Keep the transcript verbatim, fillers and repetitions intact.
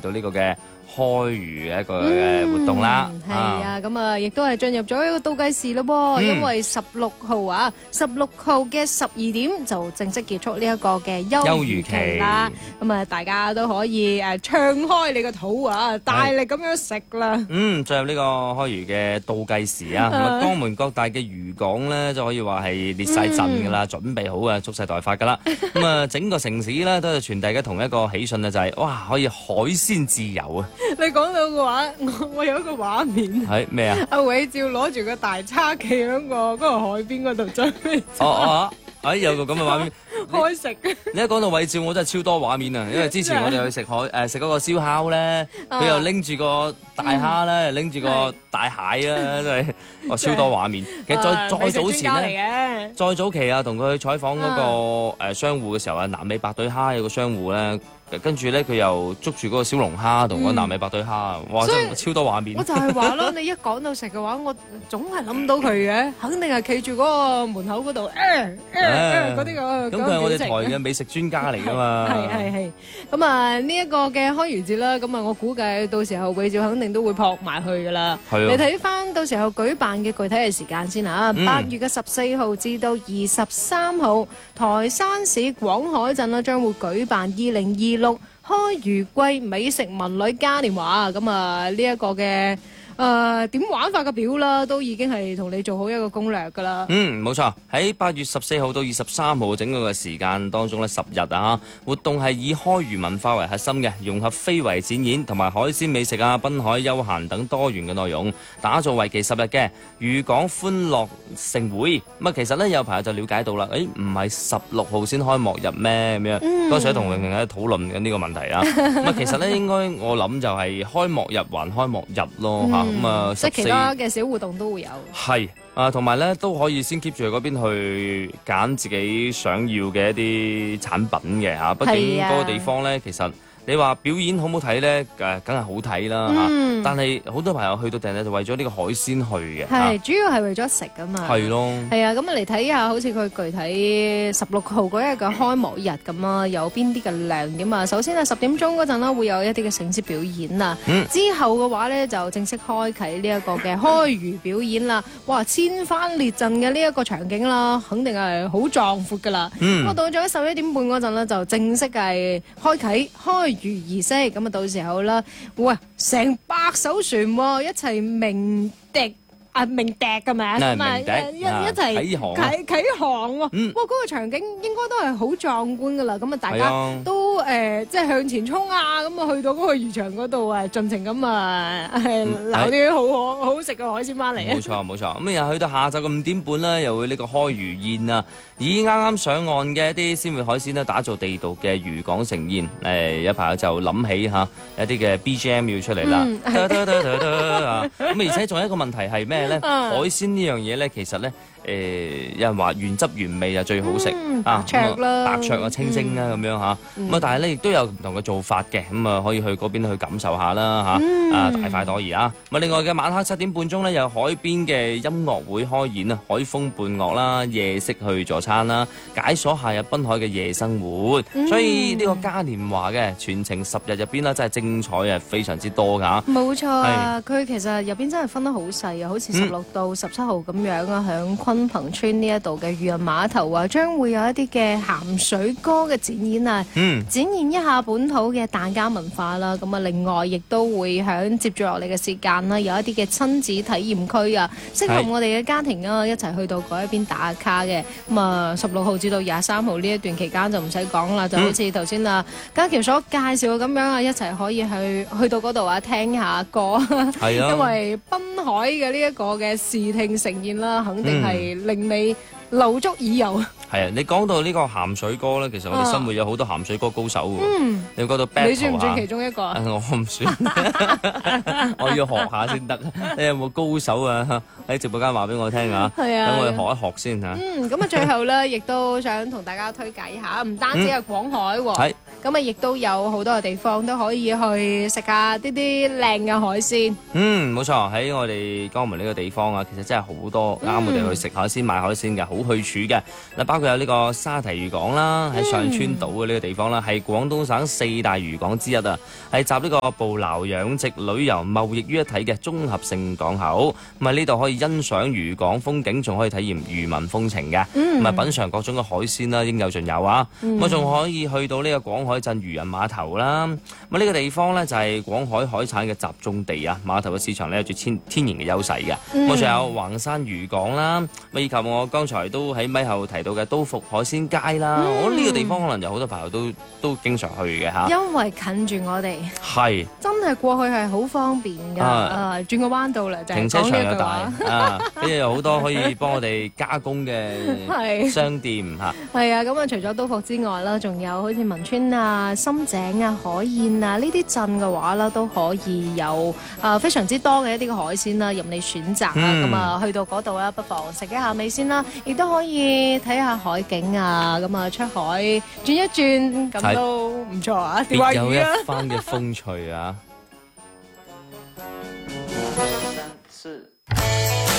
到呢個嘅開漁嘅一個嘅活動啦。 係啊，咁啊，亦都係進入咗一個倒計時咯噃，因為十六號啊，十六號嘅十二點就正式結束呢一個嘅休漁期啦。咁啊，大家都可以誒暢開你個肚啊，大力咁樣食啦。 嗯，進入呢個開漁嘅倒計時啊，咁啊，江門各大嘅漁港咧就可以話係列晒陣噶啦，準備好啊，蓄勢待發噶啦。咁啊，整個城市咧都係傳遞嘅同一個喜訊啊，就係哇，可以海鮮自由啊！ 你講到嘅話，我我有一個畫面， 係咩啊？ 阿偉照攞住個大叉企喺個嗰個海邊嗰度準備哦哦，哎有個咁嘅畫面開食。 你一講到偉照，我真係超多畫面啊！因為之前我哋去食海誒食嗰個燒烤咧，佢又拎住個大蝦咧，又拎住個大蟹啊，真係哇超多畫面。其實再再早前咧，再早期啊，同佢去採訪嗰個誒商戶嘅時候啊，南美白對蝦有個商戶咧。跟住咧，佢又捉住嗰個小龍蝦同嗰個南美白對蝦，哇！真係超多畫面。 我就係話咯，你一講到食嘅話，我總係諗到佢嘅，肯定係企住嗰個門口嗰度，誒誒嗰啲咁。 咁佢係我哋台嘅美食專家嚟㗎嘛。 係係係。咁啊，呢一個嘅開漁節啦，咁啊，我估計到時候偉照肯定都會撲埋去㗎啦。 係啊。 你睇翻到時候舉辦嘅具體嘅時間先啊，八月嘅十四號至到二十三號，台山市廣海鎮啦將會舉辦二零二六開漁季美食文旅嘉年華。咁啊呢一個嘅誒點玩法嘅表啦，都已經係同你做好一個攻略噶啦。 嗯，冇錯。喺八月十四號到二十三號整個嘅時間當中咧，十日啊，活動係以開漁文化為核心嘅，融合非遺展演同埋海鮮美食啊、濱海休閒等多元嘅內容，打造為期十日嘅漁港歡樂盛會。咁啊，其實咧有朋友就了解到啦，誒唔係十六號先開幕日咩咁樣？嗯、當時喺同榮榮喺度討論緊呢個問題啊。咁啊，其實咧應該我諗就係開幕日還開幕日咯嚇。咁啊、嗯， 即係其他嘅小活動都會有。 係。啊，同埋咧都可以先 keep 住去嗰邊去揀自己想要嘅一啲產品嘅嚇，畢竟嗰個地方咧其實。你話表演好唔好睇咧？誒，梗係好睇啦嚇！嗯、但係好多朋友去到訂咧，就為咗呢個海鮮去嘅。 係，主要係為咗食噶嘛。係咯。 係啊，咁啊嚟睇下，好似佢具體十六號嗰日嘅開幕日咁啊，有邊啲嘅亮點啊？首先係十點鐘嗰陣啦，會有一啲嘅城市表演啊。嗯、之後嘅話咧，就正式開啓呢一個嘅開漁表演啦。哇！千番列陣嘅呢一個場景啦，肯定係好壯闊噶啦。咁啊、嗯，到咗十一點半嗰陣咧，就正式係開啓開漁儀式，咁啊到時候啦，哇，成百艘船一齊鳴笛啊，鳴笛㗎嘛，咁啊一一齊啟航啟航喎，哇，嗰個場景應該都係好壯觀㗎啦，咁啊大家都誒即係向前衝啊，咁啊去到嗰個漁場嗰度啊，盡情咁啊係撈啲好好好食嘅海鮮翻嚟啊！ 冇錯冇錯，咁又去到下晝嘅五點半啦，又會呢個開漁宴啊！以啱啱上岸嘅一啲鮮活海鮮咧，打造地道嘅漁港盛宴。誒，有朋友就諗起嚇有啲嘅 B G M 要出嚟啦。咁而且仲有一個問題係咩咧？海鮮呢樣嘢咧，其實咧誒，有人話原汁原味啊最好食啊， 白灼啦， 白灼啊，清蒸啊咁樣嚇。咁啊，但係咧亦都有唔同嘅做法嘅，咁啊可以去嗰邊去感受下啦嚇。啊，大快朵頤啊！咁啊，另外嘅晚黑七點半鐘咧，有海邊嘅音樂會開演啊，海風伴樂啦，夜色去佐餐啦，解鎖夏日濱海嘅夜生活。嗯、所以呢個嘉年華嘅全程十日入邊啦，真係精彩啊，非常之多㗎。 冇錯啊，佢是其實入邊真係分得好細啊，好似十六到十七號咁樣啊，響、嗯、鯤鵬村呢一度嘅漁人碼頭啊，將會有一啲嘅鹹水歌嘅展演啊，嗯、展現一下本土嘅疍家文化啦。咁啊，另外亦都會響接住落嚟嘅時間啦，有一啲嘅親子體驗區啊，適合我哋嘅家庭啊一齊去到嗰一邊打卡嘅。咁啊，十六號至到廿三號呢一段期間就唔使講啦，就好似頭先啊家喬所介紹咁樣啊，一齊可以去去到嗰度啊聽下歌，係啊，因為濱海嘅呢一個嘅視聽盛宴啦，肯定係令你留足耳油。 係啊，你講到呢個鹹水歌咧，其實我哋生活有好多鹹水歌高手嘅。 嗯， 你講到 battle 你算唔算其中一個啊？ 我唔算，我要學下先得。你有冇高手啊？喺直播間話俾我聽啊！係啊，等我哋學一學先嚇。 嗯，咁啊，最後咧，亦都想同大家推介一下，唔單止係廣海喎。係。 咁啊亦都有好多嘅地方都可以去食下呢啲靚嘅海鮮。 嗯，冇錯，喺我哋江門呢個地方啊，其實真係好多啱我哋去食海鮮、買海鮮嘅好去處嘅。嗱，包括有呢個沙堤漁港啦，喺上川島嘅呢個地方啦，係廣東省四大漁港之一啊，係集呢個捕撈養殖、旅遊貿易於一體嘅綜合性港口。咁啊，呢度可以欣賞漁港風景，仲可以體驗漁民風情嘅。咁啊，品嚐各種嘅海鮮啦，應有盡有啊。咁啊，仲可以去到呢個廣海鎮漁人碼頭啦。咁呢個地方呢，就係廣海海產嘅集中地啊，碼頭嘅市場呢，有住天天然嘅優勢嘅。咁仲、嗯、有橫山漁港啦，以及我剛才都喺咪後提到嘅都福海鮮街啦。嗯、我覺得呢個地方可能有好多朋友都都經常去嘅嚇， 因為近住我哋， 係真係過去係好方便㗎。啊，啊轉個彎道啦，就係、 停車場又大啊，跟住有好多可以幫我哋加工嘅商店嚇。 係啊，咁啊除咗都福之外啦，仲有好似文川啊、深井啊、海燕啊呢啲鎮嘅話啦，都可以有啊非常之多嘅一啲嘅海鮮啦，任你選擇啊。咁啊、嗯、去到嗰度啦，不妨食一下味先啦，亦都可以睇下海景啊。咁啊出海轉一轉，咁都唔錯啊！ 別有一番嘅風趣啊！三四